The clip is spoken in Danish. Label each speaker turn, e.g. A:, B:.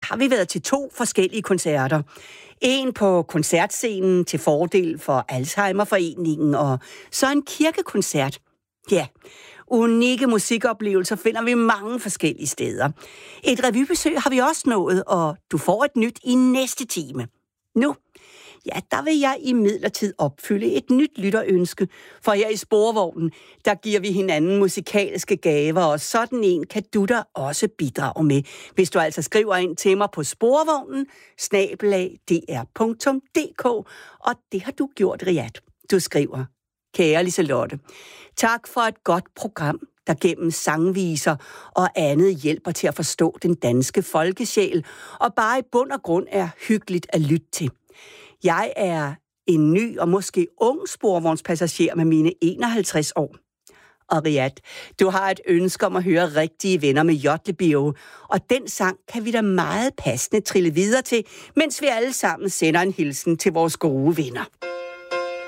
A: har vi været til 2 forskellige koncerter. En på koncertscenen til fordel for Alzheimerforeningen, og så en kirkekoncert. Ja, unikke musikoplevelser finder vi mange forskellige steder. Et revybesøg har vi også nået, og du får et nyt i næste time. Nu, ja, der vil jeg imidlertid opfylde et nyt lytterønske, for her i Sporvognen, der giver vi hinanden musikalske gaver, og sådan en kan du da også bidrage med, hvis du altså skriver ind til mig på sporvognen@dr.dk, og det har du gjort, Riat. Du skriver: Kære Liselotte, tak for et godt program, der gennem sangviser og andet hjælper til at forstå den danske folkesjæl, og bare i bund og grund er hyggeligt at lytte til. Jeg er en ny og måske ung sporvognspassager med mine 51 år. Og Riat, du har et ønske om at høre Rigtige Venner med Jotlebio, og den sang kan vi da meget passende trille videre til, mens vi alle sammen sender en hilsen til vores gode venner.